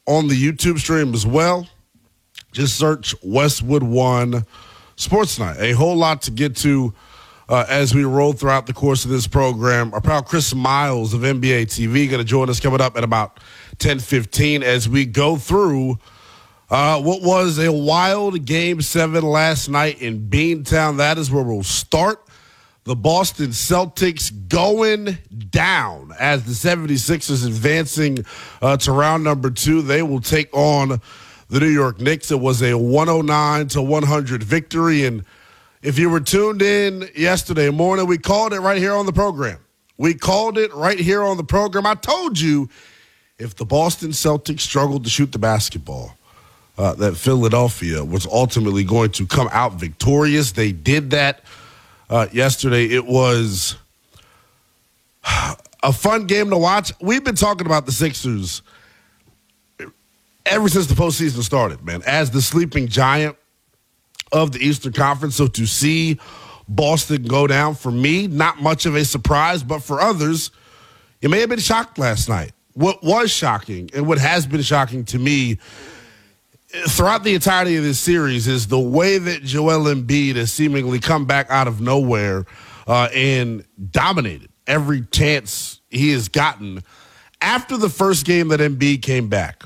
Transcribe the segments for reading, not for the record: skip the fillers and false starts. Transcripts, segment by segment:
on the YouTube stream as well. Just search Westwood One Sports Night. A whole lot to get to as we roll throughout the course of this program. Our pal Chris Miles of NBA TV going to join us coming up at about 10:15 as we go through what was a wild Game 7 last night in Beantown. That is where we'll start. The Boston Celtics going down as the 76ers advancing to round number 2. They will take on the New York Knicks. It was a 109-100 victory. And if you were tuned in yesterday morning, we called it right here on the program. I told you if the Boston Celtics struggled to shoot the basketball, that Philadelphia was ultimately going to come out victorious. They did that yesterday. It was a fun game to watch. We've been talking about the Sixers ever since the postseason started, man, as the sleeping giant of the Eastern Conference. So to see Boston go down, for me, not much of a surprise, but for others, you may have been shocked last night. What was shocking and what has been shocking to me throughout the entirety of this series is the way that Joel Embiid has seemingly come back out of nowhere and dominated every chance he has gotten. After the first game that Embiid came back,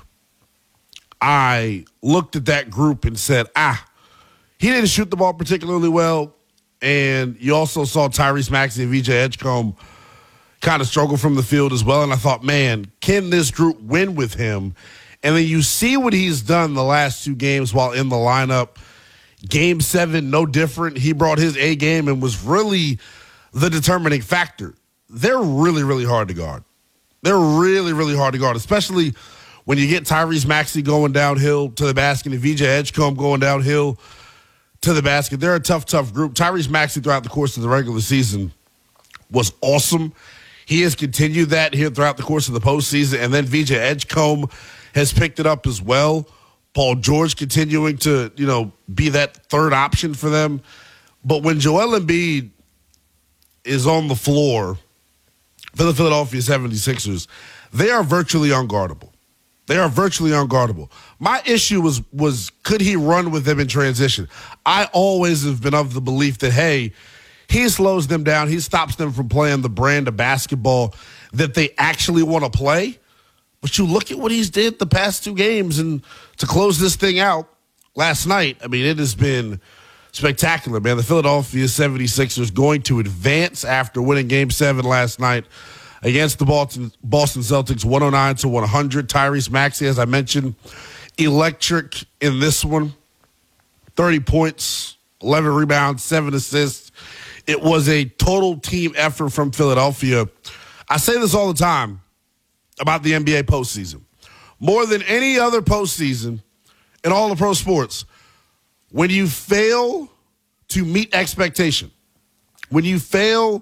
I looked at that group and said, he didn't shoot the ball particularly well. And you also saw Tyrese Maxey and VJ Edgecombe kind of struggle from the field as well. And I thought, man, can this group win with him? And then you see what he's done the last 2 games while in the lineup. Game 7, no different. He brought his A game and was really the determining factor. They're really, really hard to guard. Especially when you get Tyrese Maxey going downhill to the basket and VJ Edgecombe going downhill to the basket. They're a tough group. Tyrese Maxey throughout the course of the regular season was awesome. He has continued that here throughout the course of the postseason. And then VJ Edgecombe has picked it up as well. Paul George continuing to, be that third option for them. But when Joel Embiid is on the floor for the Philadelphia 76ers, they are virtually unguardable. My issue was could he run with them in transition? I always have been of the belief that, hey, he slows them down. He stops them from playing the brand of basketball that they actually want to play. But you look at what he's did the past 2 games, and to close this thing out last night, I mean, it has been spectacular, man. The Philadelphia 76ers going to advance after winning Game 7 last night against the Boston Celtics, 109-100. Tyrese Maxey, as I mentioned, electric in this one. 30 points, 11 rebounds, 7 assists. It was a total team effort from Philadelphia. I say this all the time about the NBA postseason. More than any other postseason in all of pro sports, when you fail to meet expectation, when you fail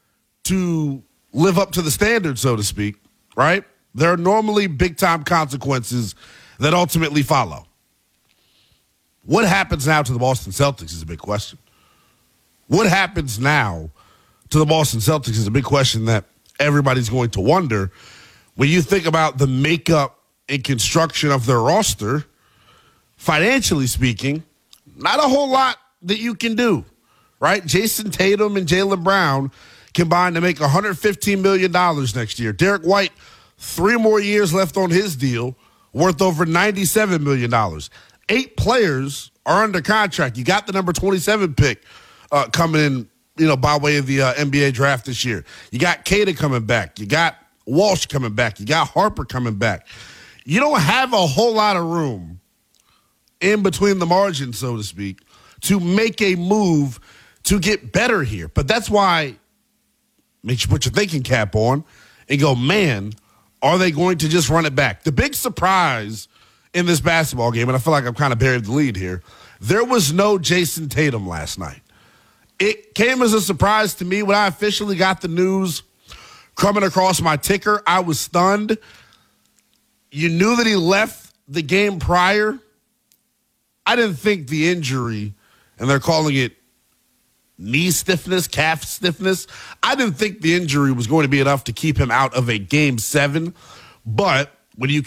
to live up to the standard, so to speak, right? There are normally big-time consequences that ultimately follow. What happens now to the Boston Celtics is a big question. What happens now to the Boston Celtics is a big question that everybody's going to wonder. When you think about the makeup and construction of their roster, financially speaking, not a whole lot that you can do, right? Jason Tatum and Jaylen Brown combined to make $115 million next year. Derek White, 3 more years left on his deal, worth over $97 million. 8 players are under contract. You got the number 27 pick coming in, by way of the NBA draft this year. You got Kata coming back. You got Walsh coming back. You got Harper coming back. You don't have a whole lot of room in between the margins, so to speak, to make a move to get better here. But that's why make sure you put your thinking cap on and go, man, are they going to just run it back? The big surprise in this basketball game, and I feel like I've kind of buried the lead here, there was no Jason Tatum last night. It came as a surprise to me when I officially got the news coming across my ticker. I was stunned. You knew that he left the game prior. I didn't think the injury, and they're calling it knee stiffness, calf stiffness, I didn't think the injury was going to be enough to keep him out of a Game 7. But when you